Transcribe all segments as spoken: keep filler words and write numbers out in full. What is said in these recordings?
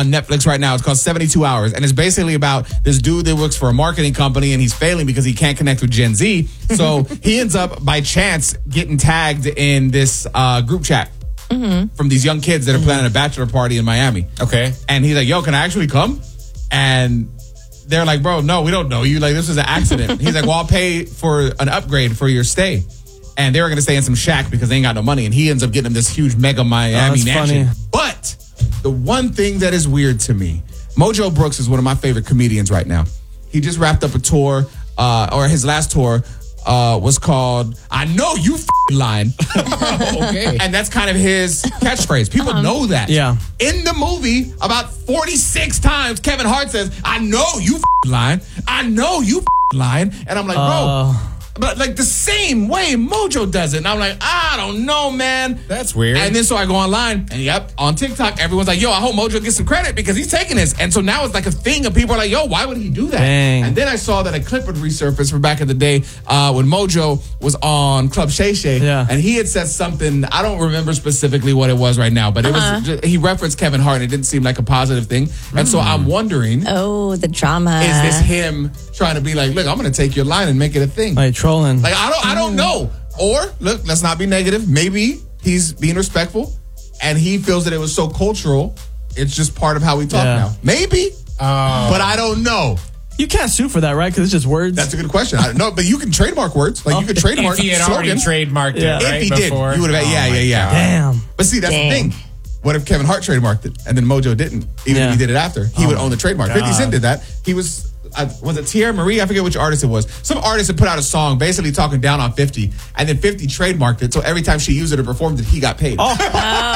on Netflix right now. It's called seventy-two hours. And it's basically about this dude that works for a marketing company and he's failing because he can't connect with Gen Z. So he ends up, by chance, getting tagged in this uh, group chat mm-hmm. from these young kids that are planning a bachelor party in Miami. Okay. And he's like, yo, can I actually come? And they're like, bro, no, we don't know you. Like, this is an accident. He's like, well, I'll pay for an upgrade for your stay. And they were going to stay in some shack because they ain't got no money. And he ends up getting them this huge mega Miami oh, mansion. Funny. But the one thing that is weird to me, Mojo Brooks is one of my favorite comedians right now. He just wrapped up a tour, uh, or his last tour uh, was called I Know You F***ing Lying. Okay. And that's kind of his catchphrase. People uh-huh. know that. Yeah. In the movie, about forty-six times, Kevin Hart says, I know you f***ing lying. I know you f***ing lying. And I'm like, bro. Uh, But like the same way Mojo does it. And I'm like, I don't know, man. That's weird. And then so I go online and yep, on TikTok, everyone's like, yo, I hope Mojo gets some credit because he's taking this. And so now it's like a thing of people are like, yo, why would he do that? Dang. And then I saw that a clip would resurface from back in the day uh, when Mojo was on Club Shay Shay. Yeah. And he had said something, I don't remember specifically what it was right now, but it uh-huh. was just, he referenced Kevin Hart and it didn't seem like a positive thing. And mm. so I'm wondering. Oh, the drama. Is this him trying to be like, look, I'm going to take your line and make it a thing? Like trolling. Like, I don't I don't know. Or, look, let's not be negative. Maybe he's being respectful and he feels that it was so cultural, it's just part of how we talk yeah. now. Maybe. Uh, but I don't know. You can't sue for that, right? Because it's just words. That's a good question. I don't know, but you can trademark words. Like, oh. you can trademark If he had already trademarked it, yeah. right, If he before. did, you would have, yeah, oh yeah, yeah. Damn. But see, that's Dang. the thing. What if Kevin Hart trademarked it and then Mojo didn't? Even yeah. if he did it after, he oh would own the trademark. God. fifty Cent did that. He was... Uh, was it Tierra Marie? I forget which artist it was. Some artist had put out a song basically talking down on fifty, and then fifty trademarked it, so every time she used it or performed it, he got paid. Oh, oh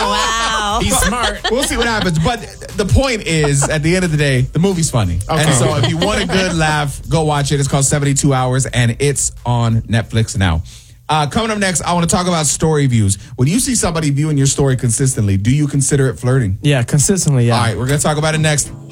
wow. He's smart. We'll see what happens. But the point is, at the end of the day, the movie's funny. Okay. And so if you want a good laugh, go watch it. It's called seventy-two hours, and it's on Netflix now. Uh, coming up next, I want to talk about story views. When you see somebody viewing your story consistently, do you consider it flirting? Yeah, consistently, yeah. All right, we're going to talk about it next.